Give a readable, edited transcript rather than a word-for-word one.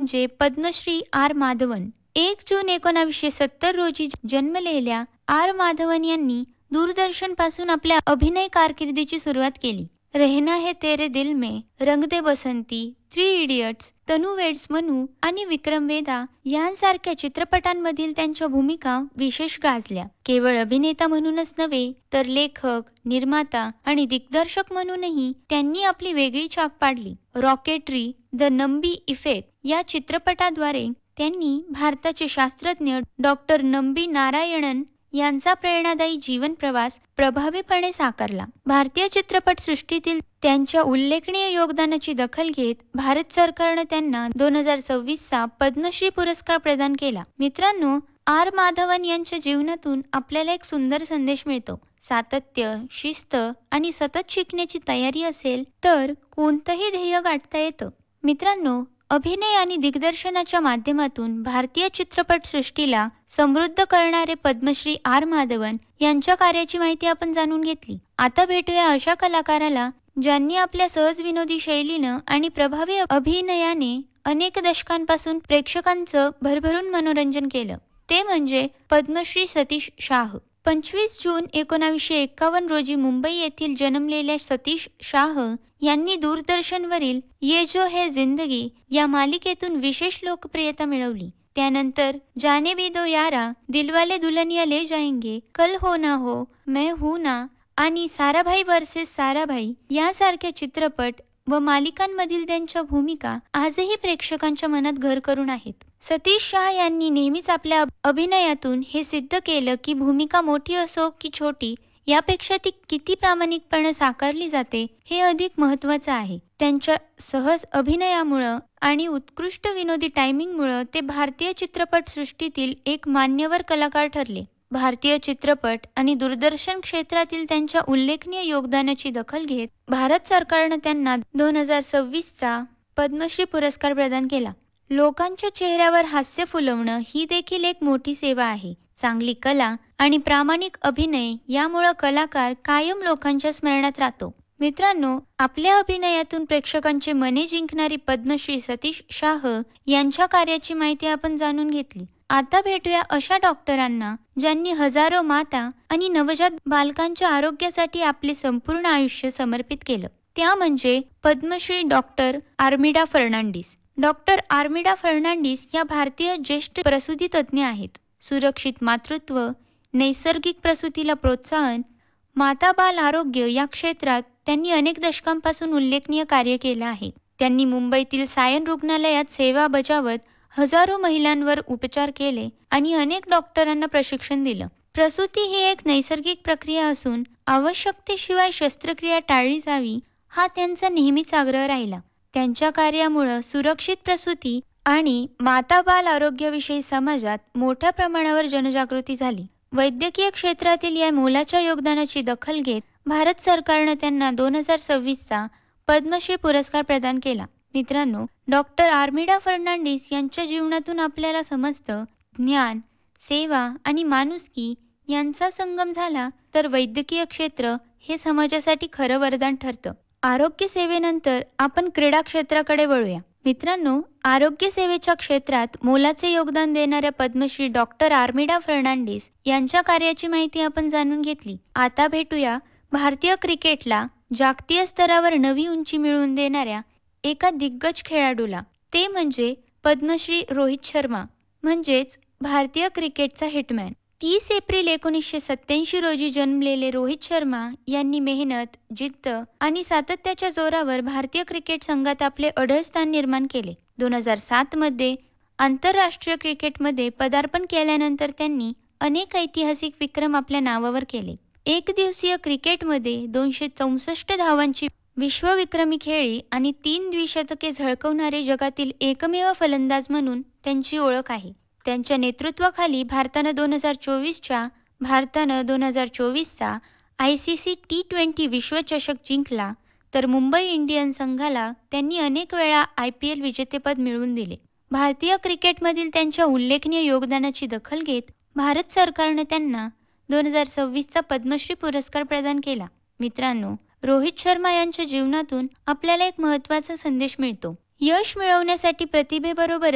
म्हणजे पद्मश्री आर माधवन. 1 जून 1970 रोजी जन्मलेल्या आर माधवन यांनी दूरदर्शनपासून आपल्या अभिनय कारकिर्दीची सुरुवात केली. रहना है तेरे दिल में, रंग दे बसंती, 3 इडियट्स, तनू वेड्स मनू आणि विक्रम वेदा यांसारख्या चित्रपटांमधील त्यांच्या भूमिका विशेष गाजल्या. केवळ अभिनेता म्हणूनच नव्हे तर लेखक, निर्माता आणि दिग्दर्शक म्हणूनही त्यांनी आपली वेगळी छाप पाडली. रॉकेटरी, द नंबी इफेक्ट या चित्रपटाद्वारे त्यांनी भारताचे शास्त्रज्ञ डॉक्टर नंबी नारायणन यांचा प्रेरणादायी जीवन प्रवास प्रभावीपणे साकारला. भारतीय चित्रपट सृष्टीतील त्यांच्या उल्लेखनीय योगदानाची दखल घेत भारत सरकारनं त्यांना 2026चा पद्मश्री पुरस्कार प्रदान केला. मित्रांनो, आर माधवन यांच्या जीवनातून आपल्याला एक सुंदर संदेश मिळतो. सातत्य, शिस्त आणि सतत शिकण्याची तयारी असेल तर कोणतंही ध्येय गाठता येतं. मित्रांनो, अभिनय आणि दिग्दर्शनाच्या माध्यमातून भारतीय चित्रपट सृष्टीला समृद्ध करणारे पद्मश्री आर माधवन यांच्या कार्याची माहिती आपण जाणून घेतली. आता भेटूया अशा कलाकाराला ज्यांनी आपल्या सहज विनोदी शैलीनं आणि प्रभावी अभिनयाने अनेक दशकांपासून प्रेक्षकांचं भरभरून मनोरंजन केलं. ते म्हणजे पद्मश्री सतीश शाह. 25 जून 1951 रोजी मुंबई येथील जन्मलेल्या सतीश शाह यांनी दूरदर्शनवरील ये जो है जिंदगी या मालिकेतून विशेष लोकप्रियता मिळवली. त्यानंतर जाने भी दो यारा, दिलवाले दुल्हनिया ले जाएंगे, कल हो ना हो, मैं हूं ना आणि साराभाई वर्सेस साराभाई यासारख्या चित्रपट व मालिकांमधील त्यांच्या भूमिका आजही प्रेक्षकांच्या मनात घर करून आहेत. सतीश शाह यांनी नेहमीच आपल्या अभिनयातून हे सिद्ध केलं की भूमिका मोठी असो की छोटी, यापेक्षा ती किती प्रामाणिकपणे साकारली जाते हे अधिक महत्त्वाचं आहे. त्यांच्या सहज अभिनयामुळं आणि उत्कृष्ट विनोदी टायमिंगमुळं ते भारतीय चित्रपट सृष्टीतील एक मान्यवर कलाकार ठरले. भारतीय चित्रपट आणि दूरदर्शन क्षेत्रातील त्यांच्या उल्लेखनीय योगदानाची दखल घेत भारत सरकारनं त्यांना 2026चा पद्मश्री पुरस्कार प्रदान केला. लोकांच्या चेहऱ्यावर हास्य फुलवणं ही देखील एक मोठी सेवा आहे. चांगली कला आणि प्रामाणिक अभिनय यामुळे कलाकार कायम लोकांच्या स्मरणात राहतो. मित्रांनो, आपल्या अभिनयातून प्रेक्षकांचे मने जिंकणारी पद्मश्री सतीश शाह यांच्या कार्याची माहिती आपण जाणून घेतली. आता भेटूया अशा डॉक्टरांना ज्यांनी हजारो माता आणि नवजात बालकांच्या आरोग्यासाठी आपले संपूर्ण आयुष्य समर्पित केलं. त्या म्हणजे पद्मश्री डॉक्टर आर्मिडा फर्नांडिस. डॉक्टर आर्मिडा फर्नांडिस या भारतीय ज्येष्ठ प्रसूती तज्ज्ञ आहेत. सुरक्षित मातृत्व, नैसर्गिक प्रसूतीला प्रोत्साहन, माता-बाल आरोग्य या क्षेत्रात त्यांनी अनेक दशकांपासून उल्लेखनीय कार्य केलं आहे. त्यांनी मुंबईतील सायन रुग्णालयात सेवा बजावत हजारो महिलांवर उपचार केले आणि अनेक डॉक्टरांना प्रशिक्षण दिलं. प्रसूती ही एक नैसर्गिक प्रक्रिया असून आवश्यकतेशिवाय शस्त्रक्रिया टाळली जावी हा त्यांचा नेहमीच आग्रह राहिला. त्यांच्या कार्यामुळे सुरक्षित प्रसूती आणि माता-बाल आरोग्याविषयी समाजात मोठ्या प्रमाणावर जनजागृती झाली. वैद्यकीय क्षेत्रातील या मोलाच्या योगदानाची दखल घेत भारत सरकारनं त्यांना 2026चा पद्मश्री पुरस्कार प्रदान केला. मित्रांनो, डॉक्टर आर्मिडा फर्नांडिस यांच्या जीवनातून आपल्याला समजतं ज्ञान, सेवा आणि माणुसकी यांचा संगम झाला तर वैद्यकीय क्षेत्र हे समाजासाठी खरं वरदान ठरतं. आरोग्य सेवेनंतर आपण क्रीडा क्षेत्राकडे वळूया. मित्रांनो, आरोग्य सेवेच्या क्षेत्रात मोलाचे योगदान देणाऱ्या पद्मश्री डॉक्टर आर्मिडा फर्नांडिस यांच्या कार्याची माहिती आपण जाणून घेतली. आता भेटूया भारतीय क्रिकेटला जागतिक स्तरावर नवी उंची मिळवून देणाऱ्या एका दिग्गज खेळाडूला. ते म्हणजे पद्मश्री रोहित शर्मा, म्हणजेच भारतीय क्रिकेटचा हिटमॅन. 30 एप्रिल 1987 रोजी जन्मलेले रोहित शर्मा यांनी मेहनत, जिद्द आणि सातत्याच्या जोरावर भारतीय क्रिकेट संघात आपले अढळ स्थान निर्माण केले. 2007 मध्ये आंतरराष्ट्रीय क्रिकेटमध्ये पदार्पण केल्यानंतर त्यांनी अनेक ऐतिहासिक विक्रम आपल्या नावावर केले. एकदिवसीय क्रिकेटमध्ये 264 धावांची विश्वविक्रमी खेळी आणि 3 द्विशतके झळकवणारे जगातील एकमेव फलंदाज म्हणून त्यांची ओळख आहे. त्यांच्या नेतृत्वाखाली भारतानं 2024चा ICC T20 विश्वचषक जिंकला तर मुंबई इंडियन्स संघाला त्यांनी अनेक वेळा IPL विजेतेपद मिळवून दिले. भारतीय क्रिकेटमधील त्यांच्या उल्लेखनीय योगदानाची दखल घेत भारत सरकारनं त्यांना 2026चा पद्मश्री पुरस्कार प्रदान केला. मित्रांनो, रोहित शर्मा यांच्या जीवनातून आपल्याला एक महत्त्वाचा संदेश मिळतो. यश मिळवण्यासाठी प्रतिभेबरोबर